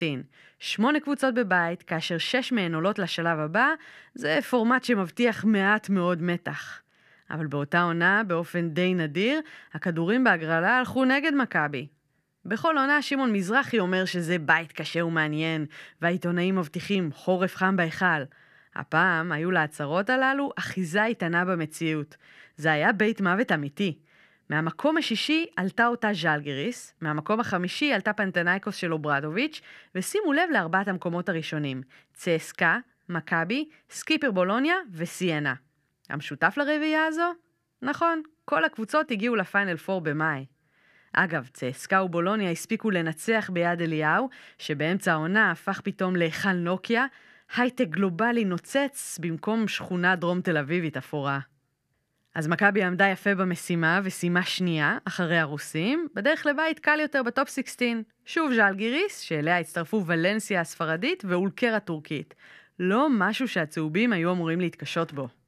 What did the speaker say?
8 קבוצות בבית, כאשר 6 מהן עולות לשלב הבא, זה פורמט שמבטיח מעט מאוד מתח. אבל באותה עונה, באופן די נדיר, הכדורים בהגרלה הלכו נגד מכבי. בכל עונה שמעון מזרחי אומר שזה בית קשה ומעניין, והעיתונאים מבטיחים חורף חם בהיכל. הפעם היו להצהרות הללו אחיזה איתנה במציאות. זה היה בית מוות אמיתי. מהמקום השישי עלתה אותה ז'לגיריס, מהמקום החמישי עלתה פנתנייקוס של אוברדוביץ', ושימו לב לארבעת המקומות הראשונים, צסקה, מכבי, סקיפר בולוניה וסיינה. המשותף לרביעייה הזו? נכון, כל הקבוצות הגיעו לפיינל 4 במאי. אגב, צסקה ובולוניה הספיקו לנצח ביד אליהו, שבאמצע העונה הפך פתאום להיכל נוקיה, הייטק גלובלי נוצץ במקום שכונה דרום תל אביבית אפורה. אז מכבי עמדה יפה במשימה וסיימה שנייה, אחרי הרוסים, בדרך לבית קל יותר בטופ 16. שוב ז'לגיריס, שאליה הצטרפו ולנסיה הספרדית ואולקר הטורקית. לא משהו שהצהובים היו אמורים להתקשות בו.